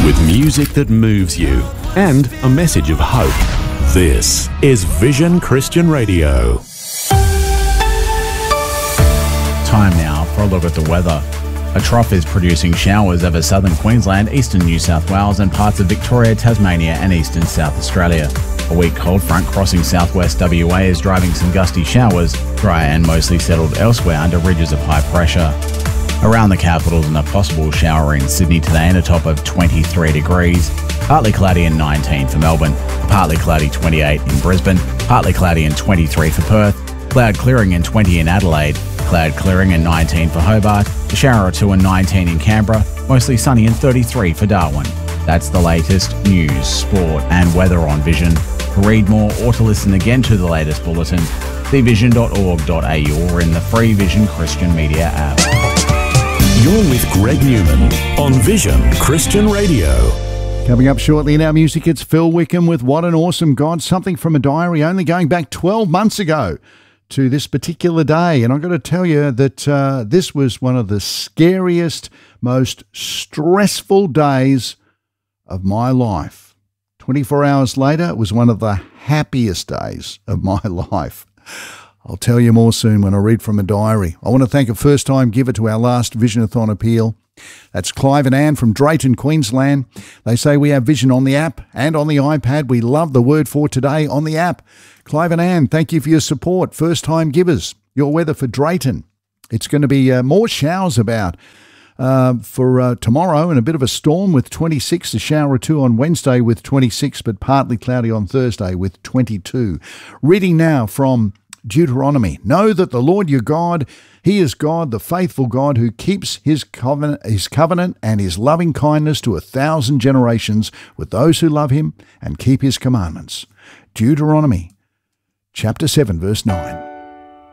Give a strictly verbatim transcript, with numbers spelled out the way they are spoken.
with music that moves you and a message of hope. This is Vision Christian Radio. Time now for a look at the weather. A trough is producing showers over southern Queensland, eastern New South Wales and parts of Victoria, Tasmania and eastern South Australia. A weak cold front crossing southwest W A is driving some gusty showers, dry and mostly settled elsewhere under ridges of high pressure. Around the capitals and a possible shower in Sydney today and a top of twenty-three degrees. Partly cloudy and nineteen for Melbourne. Partly cloudy twenty-eight in Brisbane. Partly cloudy and twenty-three for Perth. Cloud clearing and twenty in Adelaide. Cloud clearing and nineteen for Hobart. A shower or two and nineteen in Canberra. Mostly sunny and thirty-three for Darwin. That's the latest news, sport and weather on Vision. To read more or to listen again to the latest bulletin, see vision dot org dot a u or in the free Vision Christian Media app. You're with Greg Newman on Vision Christian Radio. Coming up shortly in our music, it's Phil Wickham with What an Awesome God, something from a diary only going back twelve months ago to this particular day. And I've got to tell you that uh, this was one of the scariest, most stressful days of my life. twenty-four hours later, it was one of the happiest days of my life. I'll tell you more soon when I read from a diary. I want to thank a first-time giver to our last Vision-a-thon appeal. That's Clive and Anne from Drayton, Queensland. They say we have Vision on the app and on the iPad. We love the word for today on the app. Clive and Anne, thank you for your support. First-time givers. Your weather for Drayton. It's going to be uh, more showers about uh, for uh, tomorrow and a bit of a storm with twenty-six, a shower or two on Wednesday with twenty-six, but partly cloudy on Thursday with twenty-two. Reading now from Deuteronomy. Know that the Lord your God, he is God, the faithful God, who keeps his covenant, his covenant and his loving kindness to a thousand generations with those who love him and keep his commandments. Deuteronomy chapter seven, verse nine.